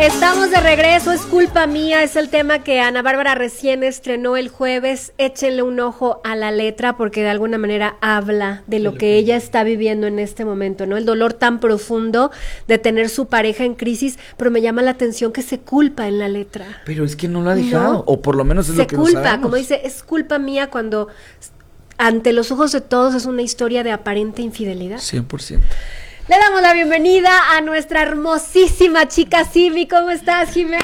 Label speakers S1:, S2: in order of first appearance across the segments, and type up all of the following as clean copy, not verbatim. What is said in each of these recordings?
S1: Estamos de regreso, es culpa mía, es el tema que Ana Bárbara recién estrenó el jueves. Échenle un ojo a la letra porque de alguna manera habla de lo que ella está viviendo en este momento, ¿no? El dolor tan profundo de tener su pareja en crisis, pero me llama la atención que se culpa en la letra.
S2: Pero es que no lo ha dejado, ¿no? O por lo menos es
S1: se
S2: lo que
S1: culpa,
S2: no sabemos.
S1: Como dice, es culpa mía cuando ante los ojos de todos es una historia de aparente infidelidad.
S2: 100%.
S1: Le damos la bienvenida a nuestra hermosísima chica Simi. ¿Cómo estás, Jimena?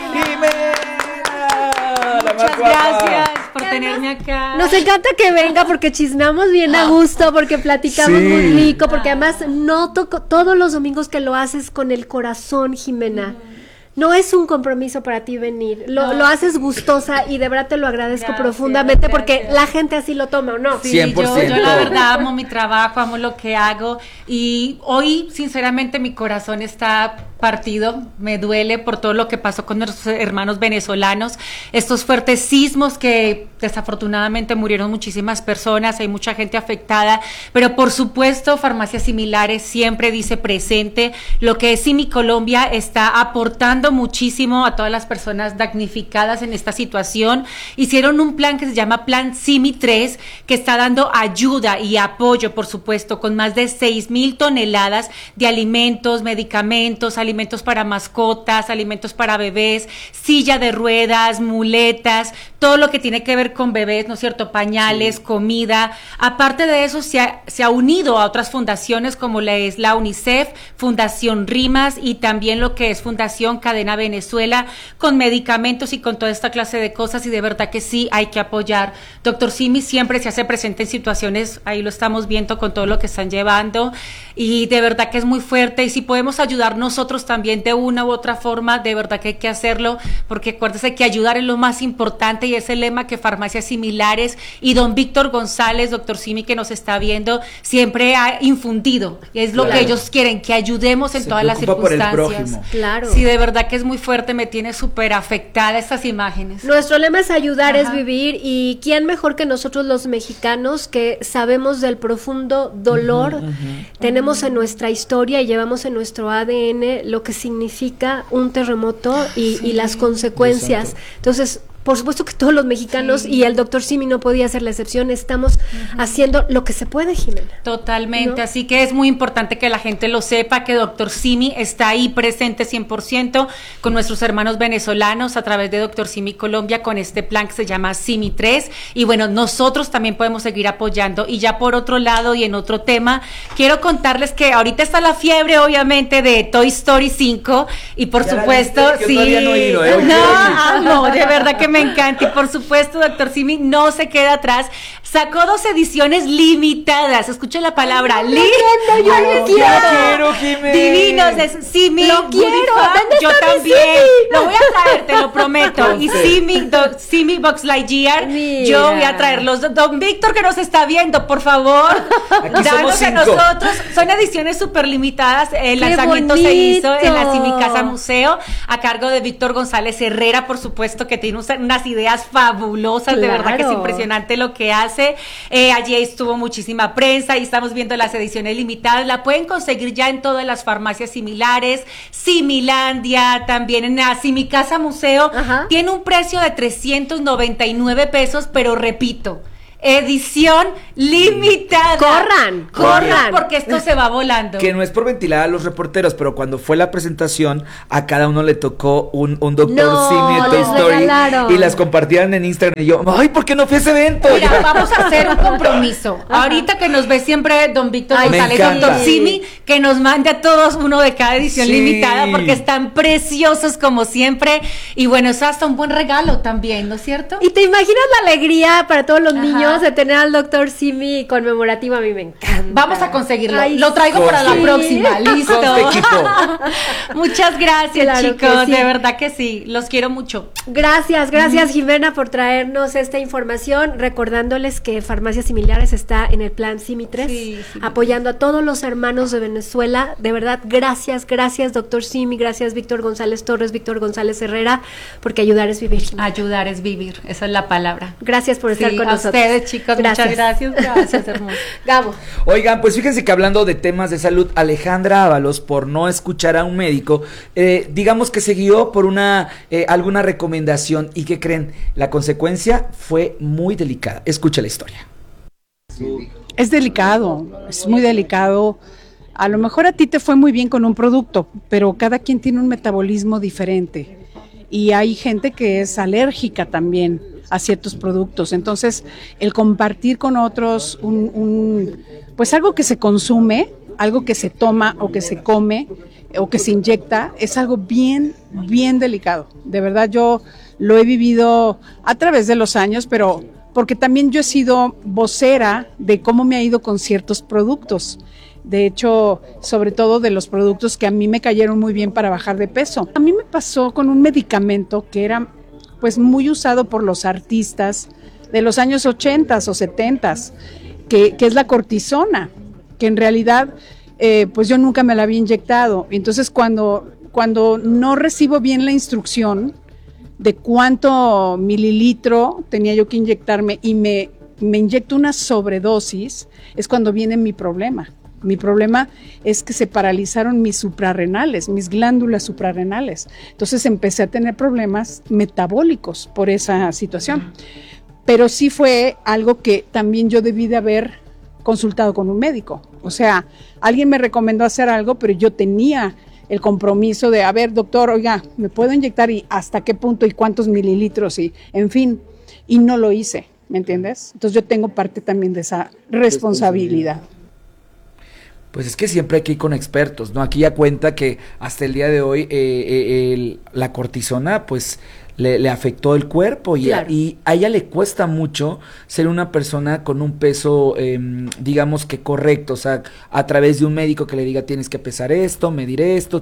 S3: Muchas gracias por tenerme acá.
S1: Nos encanta que venga porque chismeamos bien a gusto, porque platicamos muy rico, porque además noto todos los domingos que lo haces con el corazón, Jimena. No es un compromiso para ti venir, lo haces gustosa y de verdad te lo agradezco profundamente porque la gente así lo toma, ¿o no?
S3: Sí,
S2: 100%.
S3: yo la verdad amo mi trabajo, amo lo que hago y hoy sinceramente mi corazón está partido, me duele por todo lo que pasó con nuestros hermanos venezolanos, estos fuertes sismos que desafortunadamente murieron muchísimas personas, hay mucha gente afectada, pero por supuesto Farmacias Similares siempre dice presente, lo que es Simi Colombia está aportando muchísimo a todas las personas damnificadas en esta situación. Hicieron un plan que se llama Plan Simi 3, que está dando ayuda y apoyo, por supuesto, con más de 6,000 toneladas de alimentos, medicamentos, alimentos para mascotas, alimentos para bebés, silla de ruedas, muletas, todo lo que tiene que ver con bebés, ¿no es cierto? Pañales, comida. Aparte de eso, se ha unido a otras fundaciones como es la UNICEF, Fundación RIMAS y también lo que es Fundación Cadena Venezuela, con medicamentos y con toda esta clase de cosas, y de verdad que sí hay que apoyar. Doctor Simi siempre se hace presente en situaciones, ahí lo estamos viendo con todo lo que están llevando, y de verdad que es muy fuerte, y si podemos ayudar nosotros también de una u otra forma, de verdad que hay que hacerlo, porque acuérdese que ayudar es lo más importante, y es el lema que Farmacias Similares y don Víctor González, doctor Simi, que nos está viendo, siempre ha infundido, y es lo que ellos quieren, que ayudemos en todas las circunstancias.
S1: Claro.
S3: Sí, de verdad que es muy fuerte, me tiene súper afectada estas imágenes.
S1: Nuestro lema es ayudar, es vivir, y quién mejor que nosotros los mexicanos que sabemos del profundo dolor, tenemos en nuestra historia y llevamos en nuestro ADN lo que significa un terremoto y las consecuencias. Exacto. Entonces, por supuesto que todos los mexicanos y el doctor Simi no podía ser la excepción, estamos haciendo lo que se puede, Jimena.
S3: Totalmente, ¿no? Así que es muy importante que la gente lo sepa, que doctor Simi está ahí presente 100% con nuestros hermanos venezolanos a través de doctor Simi Colombia con este plan que se llama Simi 3, y bueno, nosotros también podemos seguir apoyando. Y ya por otro lado y en otro tema, quiero contarles que ahorita está la fiebre obviamente de Toy Story 5 y por supuesto, sí, no he ido, amo, de verdad que me encanta, y por supuesto doctor Simi no se queda atrás, sacó 2 ediciones limitadas, escucha la palabra
S1: yo
S2: quiero, Jimena.
S3: Divinos, es Simi,
S1: lo quiero,
S3: yo también, lo voy a traer, te lo prometo, y Simi Box Lightyear, yo voy a traerlos, don Víctor que nos está viendo, por favor, danos a nosotros, son ediciones súper limitadas, el lanzamiento se hizo en la Simi Casa Museo, a cargo de Víctor González Herrera, por supuesto, que tiene unas ideas fabulosas, de verdad que es impresionante lo que hace. Allí estuvo muchísima prensa y estamos viendo las ediciones limitadas, la pueden conseguir ya en todas las farmacias similares, Similandia, también en la Simi Casa Museo. Tiene un precio de 399 pesos, pero repito, edición limitada. Corran, porque esto se va volando.
S2: Que no es por ventilar a los reporteros, pero cuando fue la presentación, a cada uno le tocó un doctor Simi de Toy Story y las compartían en Instagram, y yo, ay, ¿por qué no fui a ese evento?
S3: Mira, vamos a hacer un compromiso. Ahorita que nos ve siempre don Víctor González, doctor Simi, que nos mande a todos uno de cada edición limitada, porque están preciosos como siempre, y bueno, es hasta un buen regalo también, ¿no es cierto?
S1: Y te imaginas la alegría para todos los niños de tener al doctor Simi conmemorativo, a mí me encanta.
S3: Vamos a conseguirlo. Lo traigo para la próxima. Listo. Muchas gracias, chicos. De verdad que sí. Los quiero mucho.
S1: Gracias, Jimena, por traernos esta información. Recordándoles que Farmacias Similares está en el plan Simi 3, apoyando a todos los hermanos de Venezuela. De verdad, gracias, doctor Simi. Gracias, Víctor González Torres, Víctor González Herrera, porque ayudar es vivir.
S3: Ayudar es vivir. Esa es la palabra.
S1: Gracias por estar con nosotros.
S3: Ustedes, ustedes, chicos. Muchas gracias, hermoso.
S1: Gabo.
S2: Oigan, pues fíjense que hablando de temas de salud, Alejandra Ábalos, por no escuchar a un médico, digamos que se guió por alguna recomendación, y ¿qué creen? La consecuencia fue muy delicada. Escucha la historia.
S4: Es delicado, es muy delicado. A lo mejor a ti te fue muy bien con un producto, pero cada quien tiene un metabolismo diferente y hay gente que es alérgica también a ciertos productos. Entonces, el compartir con otros pues algo que se consume, algo que se toma o que se come o que se inyecta, es algo bien, bien delicado. De verdad, yo lo he vivido a través de los años, pero porque también yo he sido vocera de cómo me ha ido con ciertos productos. De hecho, sobre todo de los productos que a mí me cayeron muy bien para bajar de peso. A mí me pasó con un medicamento que era pues muy usado por los artistas de los años 80 o 70, que es la cortisona, que en realidad pues yo nunca me la había inyectado. Entonces cuando no recibo bien la instrucción de cuánto mililitro tenía yo que inyectarme y me inyecto una sobredosis, es cuando viene mi problema. Mi problema es que se paralizaron mis suprarrenales, mis glándulas suprarrenales. Entonces empecé a tener problemas metabólicos por esa situación. Pero sí fue algo que también yo debí de haber consultado con un médico. O sea, alguien me recomendó hacer algo, pero yo tenía el compromiso de, a ver, doctor, oiga, ¿me puedo inyectar? ¿Y hasta qué punto? ¿Y cuántos mililitros? Y en fin, y no lo hice, ¿me entiendes? Entonces yo tengo parte también de esa responsabilidad.
S2: Pues es que siempre hay que ir con expertos, ¿no? Aquí ya cuenta que hasta el día de hoy la cortisona, pues, le afectó el cuerpo y,
S1: claro.
S2: Y a ella le cuesta mucho ser una persona con un peso, digamos que correcto, o sea, a través de un médico que le diga tienes que pesar esto, medir esto,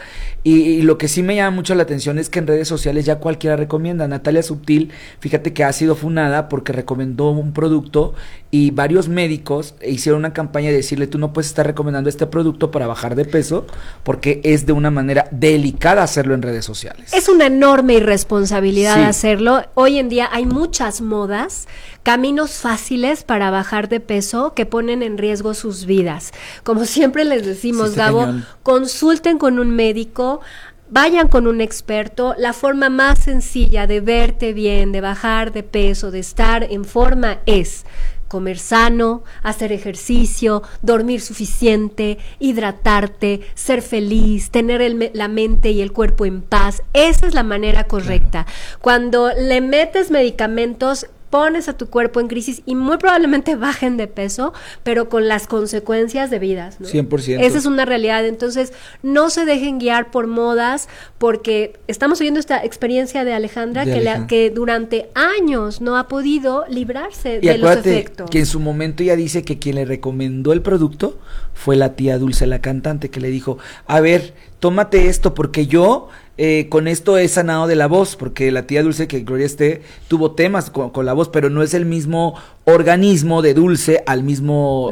S2: y lo que sí me llama mucho la atención es que en redes sociales ya cualquiera recomienda. Natalia Subtil, fíjate que ha sido funada porque recomendó un producto y varios médicos hicieron una campaña de decirle tú no puedes estar recomendando este producto para bajar de peso porque es de una manera delicada hacerlo en redes sociales.
S1: Es una enorme irresponsabilidad
S2: Sí.
S1: hacerlo. Hoy en día hay muchas modas, caminos fáciles para bajar de peso que ponen en riesgo sus vidas. Como siempre les decimos,
S2: Sí,
S1: Gabo,
S2: cañón.
S1: consulten con un médico, vayan con un experto. La forma más sencilla de verte bien, de bajar de peso, de estar en forma es comer sano, hacer ejercicio, dormir suficiente, hidratarte, ser feliz, tener la mente y el cuerpo en paz. Esa es la manera correcta. Cuando le metes medicamentos, pones a tu cuerpo en crisis y muy probablemente bajen de peso, pero con las consecuencias debidas, ¿no?
S2: 100%.
S1: Esa es una realidad. Entonces, no se dejen guiar por modas, porque estamos oyendo esta experiencia de Alejandra, que durante años no ha podido librarse
S2: Y
S1: de los
S2: acuérdate
S1: efectos.
S2: que en su momento ella dice que quien le recomendó el producto fue la tía Dulce, la cantante, que le dijo, a ver, tómate esto porque yo con esto he sanado de la voz, porque la tía Dulce, que Gloria esté, tuvo temas con la voz, pero no es el mismo organismo de Dulce al mismo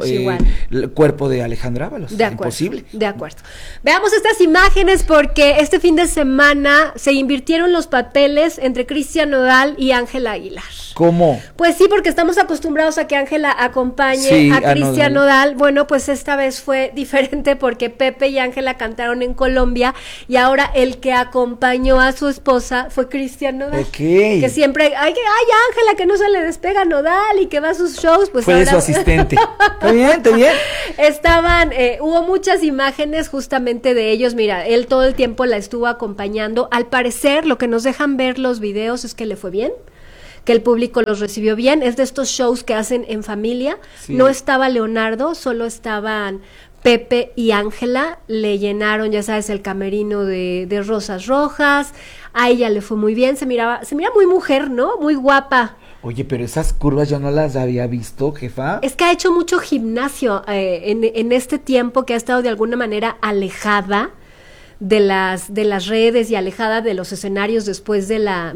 S2: cuerpo de Alejandra Ábalos.
S1: De acuerdo,
S2: imposible.
S1: De acuerdo. Veamos estas imágenes porque este fin de semana se invirtieron los papeles entre Cristian Nodal y Ángela Aguilar.
S2: ¿Cómo?
S1: Pues sí, porque estamos acostumbrados a que Ángela acompañe
S2: Sí,
S1: a Cristian
S2: Nodal.
S1: Nodal. Bueno, pues esta vez fue diferente porque Pepe y Ángela cantaron en Colombia y ahora el que acompañó a su esposa fue Cristian Nodal.
S2: Ok.
S1: Que siempre, ay Ángela, que no se le despega Nodal y que va a sus shows, pues
S2: fue
S1: ahora...
S2: de su asistente. Está bien, está bien.
S1: Estaban, hubo muchas imágenes justamente de ellos. Mira, él todo el tiempo la estuvo acompañando. Al parecer, lo que nos dejan ver los videos es que le fue bien, que el público los recibió bien. Es de estos shows que hacen en familia.
S2: Sí.
S1: No estaba Leonardo, solo estaban Pepe y Ángela. Le llenaron, ya sabes, el camerino de rosas rojas. A ella le fue muy bien. Se mira muy mujer, ¿no? Muy guapa.
S2: Oye, pero esas curvas yo no las había visto, jefa.
S1: Es que ha hecho mucho gimnasio en este tiempo, que ha estado de alguna manera alejada de las redes y alejada de los escenarios después de la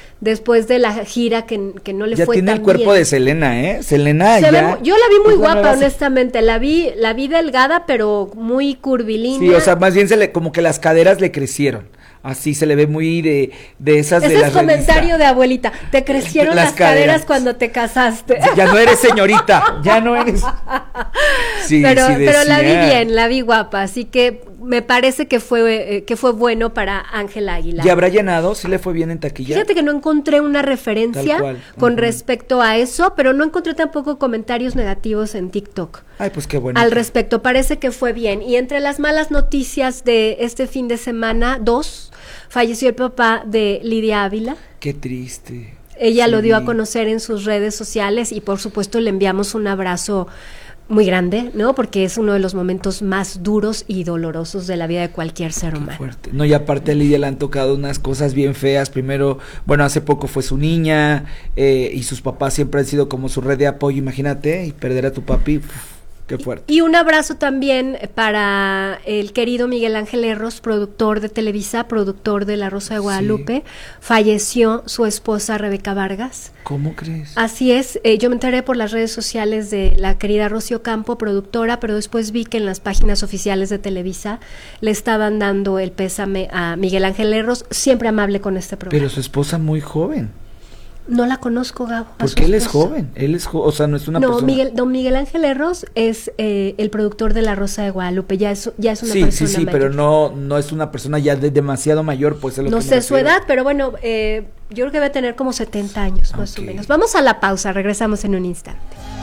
S1: gira que no le
S2: ya
S1: fue tan bien.
S2: Ya tiene el cuerpo de Selena, ¿eh? Selena
S1: yo la vi muy
S2: pues,
S1: guapa, honestamente. La vi delgada, pero muy curvilínea.
S2: Sí, o sea, más bien como que las caderas le crecieron Así se le ve muy de esas
S1: Ese
S2: de las
S1: es comentario
S2: revistas.
S1: de abuelita. Te crecieron las caderas cuando te casaste.
S2: Ya no eres señorita, ya no eres. Sí,
S1: pero
S2: sí
S1: la vi
S2: decía.
S1: bien, la vi guapa, así que me parece que fue bueno para Ángela Aguilar.
S2: ¿Y habrá llenado? ¿Sí le fue bien en taquilla?
S1: Fíjate que no encontré una referencia
S2: Tal cual.
S1: con respecto a eso, pero no encontré tampoco comentarios negativos en TikTok.
S2: Ay, pues qué bueno.
S1: Al respecto, parece que fue bien. Y entre las malas noticias de este fin de semana, falleció el papá de Lidia Ávila.
S2: Qué triste.
S1: Ella
S2: Sí.
S1: lo dio a conocer en sus redes sociales y por supuesto le enviamos un abrazo muy grande, ¿no? Porque es uno de los momentos más duros y dolorosos de la vida de cualquier ser humano.
S2: Fuerte. No, y aparte a Lidia le han tocado unas cosas bien feas. Primero, bueno, hace poco fue su niña, y sus papás siempre han sido como su red de apoyo, imagínate, y perder a tu papi, qué fuerte.
S1: Y un abrazo también para el querido Miguel Ángel Erros, productor de Televisa, productor de La Rosa de Guadalupe. Sí. Falleció su esposa Rebeca Vargas.
S2: ¿Cómo crees?
S1: Así es, yo me enteré por las redes sociales de la querida Rocío Campo, productora, pero después vi que en las páginas oficiales de Televisa le estaban dando el pésame a Miguel Ángel Erros, siempre amable con este programa.
S2: Pero su esposa muy joven.
S1: No la conozco, Gabo.
S2: Porque él es joven, o sea, no es una persona.
S1: Don Miguel Ángel Erros es el productor de La Rosa de Guadalupe, ya es una persona
S2: Sí,
S1: mayor.
S2: pero no es una persona ya demasiado mayor, pues es lo
S1: no
S2: que me
S1: sé su
S2: refiero.
S1: edad, pero bueno, yo creo que debe tener como 70 años más o menos. Vamos a la pausa, regresamos en un instante.